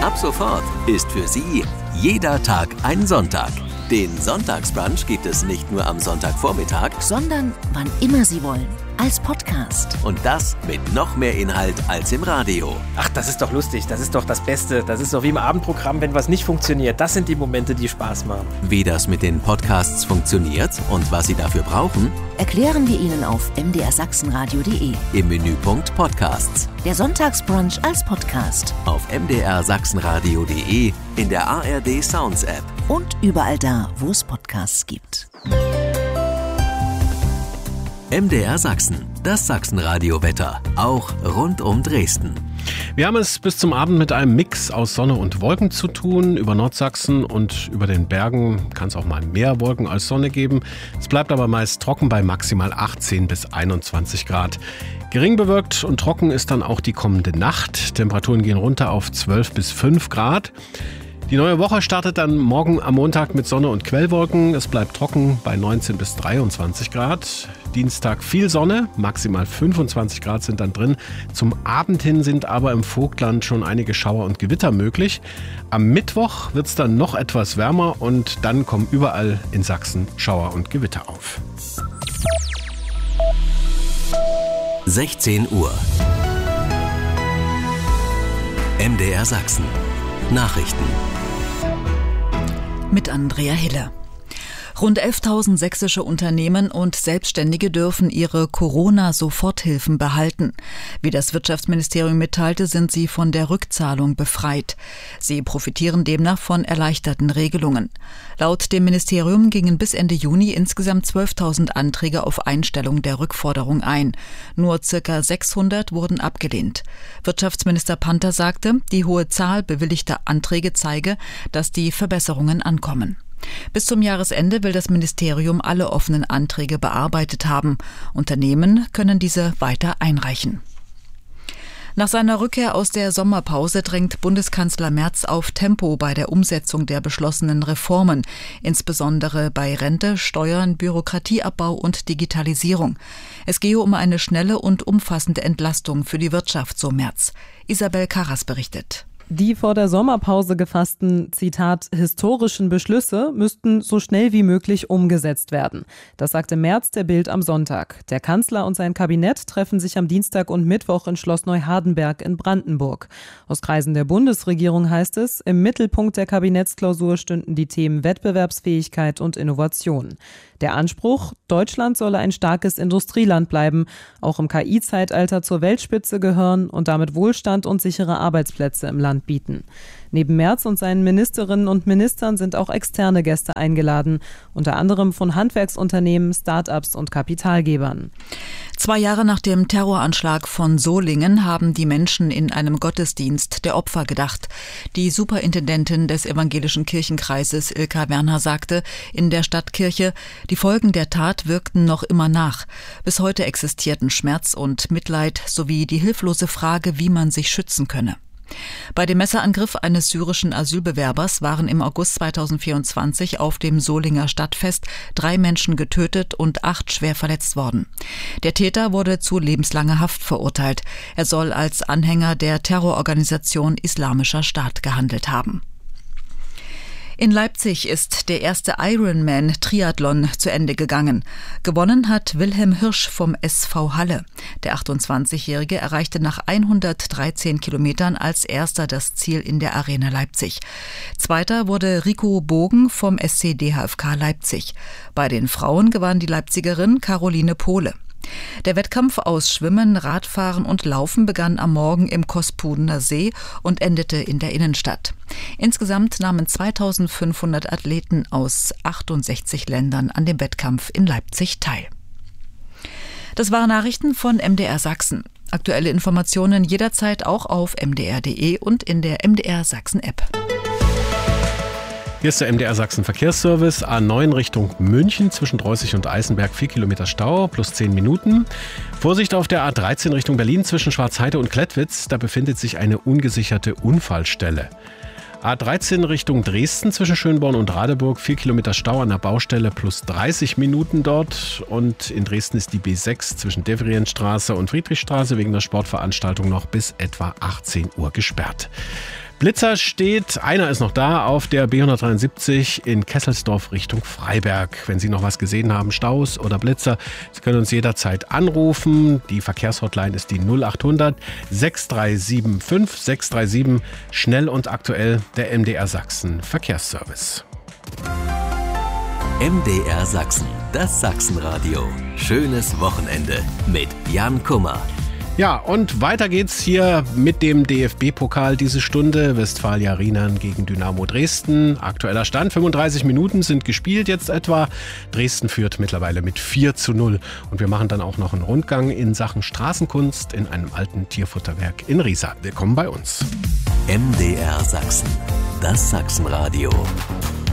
Ab sofort ist für Sie jeder Tag ein Sonntag. Den Sonntagsbrunch gibt es nicht nur am Sonntagvormittag, sondern wann immer Sie wollen, als Podcast. Und das mit noch mehr Inhalt als im Radio. Ach, das ist doch lustig, das ist doch das Beste. Das ist doch wie im Abendprogramm, wenn was nicht funktioniert. Das sind die Momente, die Spaß machen. Wie das mit den Podcasts funktioniert und was Sie dafür brauchen, erklären wir Ihnen auf mdrsachsenradio.de. Im Menüpunkt Podcasts. Der Sonntagsbrunch als Podcast. Auf mdrsachsenradio.de, in der ARD Sounds App. Und überall da, wo es Podcasts gibt. MDR Sachsen, das Sachsenradio-Wetter, auch rund um Dresden. Wir haben es bis zum Abend mit einem Mix aus Sonne und Wolken zu tun. Über Nordsachsen und über den Bergen kann es auch mal mehr Wolken als Sonne geben. Es bleibt aber meist trocken bei maximal 18 bis 21 Grad. Gering bewölkt und trocken ist dann auch die kommende Nacht. Temperaturen gehen runter auf 12 bis 5 Grad. Die neue Woche startet dann morgen am Montag mit Sonne und Quellwolken. Es bleibt trocken bei 19 bis 23 Grad. Dienstag viel Sonne, maximal 25 Grad sind dann drin. Zum Abend hin sind aber im Vogtland schon einige Schauer und Gewitter möglich. Am Mittwoch wird es dann noch etwas wärmer und dann kommen überall in Sachsen Schauer und Gewitter auf. 16 Uhr. MDR Sachsen. Nachrichten. Mit Andrea Hiller. Rund 11.000 sächsische Unternehmen und Selbstständige dürfen ihre Corona-Soforthilfen behalten. Wie das Wirtschaftsministerium mitteilte, sind sie von der Rückzahlung befreit. Sie profitieren demnach von erleichterten Regelungen. Laut dem Ministerium gingen bis Ende Juni insgesamt 12.000 Anträge auf Einstellung der Rückforderung ein. Nur ca. 600 wurden abgelehnt. Wirtschaftsminister Panther sagte, die hohe Zahl bewilligter Anträge zeige, dass die Verbesserungen ankommen. Bis zum Jahresende will das Ministerium alle offenen Anträge bearbeitet haben. Unternehmen können diese weiter einreichen. Nach seiner Rückkehr aus der Sommerpause drängt Bundeskanzler Merz auf Tempo bei der Umsetzung der beschlossenen Reformen, insbesondere bei Rente, Steuern, Bürokratieabbau und Digitalisierung. Es gehe um eine schnelle und umfassende Entlastung für die Wirtschaft, so Merz. Isabel Karras berichtet. Die vor der Sommerpause gefassten, Zitat, historischen Beschlüsse müssten so schnell wie möglich umgesetzt werden. Das sagte Merz der Bild am Sonntag. Der Kanzler und sein Kabinett treffen sich am Dienstag und Mittwoch in Schloss Neuhardenberg in Brandenburg. Aus Kreisen der Bundesregierung heißt es, im Mittelpunkt der Kabinettsklausur stünden die Themen Wettbewerbsfähigkeit und Innovation. Der Anspruch, Deutschland solle ein starkes Industrieland bleiben, auch im KI-Zeitalter zur Weltspitze gehören und damit Wohlstand und sichere Arbeitsplätze im Land bieten. Neben Merz und seinen Ministerinnen und Ministern sind auch externe Gäste eingeladen, unter anderem von Handwerksunternehmen, Start-ups und Kapitalgebern. 2 Jahre nach dem Terroranschlag von Solingen haben die Menschen in einem Gottesdienst der Opfer gedacht. Die Superintendentin des evangelischen Kirchenkreises Ilka Werner sagte in der Stadtkirche, die Folgen der Tat wirkten noch immer nach. Bis heute existierten Schmerz und Mitleid sowie die hilflose Frage, wie man sich schützen könne. Bei dem Messerangriff eines syrischen Asylbewerbers waren im August 2024 auf dem Solinger Stadtfest 3 Menschen getötet und 8 schwer verletzt worden. Der Täter wurde zu lebenslanger Haft verurteilt. Er soll als Anhänger der Terrororganisation Islamischer Staat gehandelt haben. In Leipzig ist der erste Ironman-Triathlon zu Ende gegangen. Gewonnen hat Wilhelm Hirsch vom SV Halle. Der 28-Jährige erreichte nach 113 Kilometern als erster das Ziel in der Arena Leipzig. Zweiter wurde Rico Bogen vom SC DHFK Leipzig. Bei den Frauen gewann die Leipzigerin Caroline Pohle. Der Wettkampf aus Schwimmen, Radfahren und Laufen begann am Morgen im Kospudener See und endete in der Innenstadt. Insgesamt nahmen 2500 Athleten aus 68 Ländern an dem Wettkampf in Leipzig teil. Das waren Nachrichten von MDR Sachsen. Aktuelle Informationen jederzeit auch auf mdr.de und in der MDR Sachsen App. Hier ist der MDR Sachsen Verkehrsservice. A9 Richtung München zwischen Dreußig und Eisenberg 4 Kilometer Stau plus 10 Minuten. Vorsicht auf der A13 Richtung Berlin zwischen Schwarzheide und Klettwitz. Da befindet sich eine ungesicherte Unfallstelle. A13 Richtung Dresden zwischen Schönborn und Radeburg, 4 Kilometer Stau an der Baustelle plus 30 Minuten dort. Und in Dresden ist die B6 zwischen Devrienstraße und Friedrichstraße wegen der Sportveranstaltung noch bis etwa 18 Uhr gesperrt. Blitzer steht, einer ist noch da, auf der B173 in Kesselsdorf Richtung Freiberg. Wenn Sie noch was gesehen haben, Staus oder Blitzer, Sie können uns jederzeit anrufen. Die Verkehrshotline ist die 0800 6375 637, schnell und aktuell, der MDR Sachsen Verkehrsservice. MDR Sachsen, das Sachsenradio. Schönes Wochenende mit Jan Kummer. Ja, und weiter geht's hier mit dem DFB-Pokal diese Stunde. Westfalia Rheinland gegen Dynamo Dresden. Aktueller Stand, 35 Minuten sind gespielt jetzt etwa. Dresden führt mittlerweile mit 4:0. Und wir machen dann auch noch einen Rundgang in Sachen Straßenkunst in einem alten Tierfutterwerk in Riesa. Willkommen bei uns. MDR Sachsen, das Sachsenradio.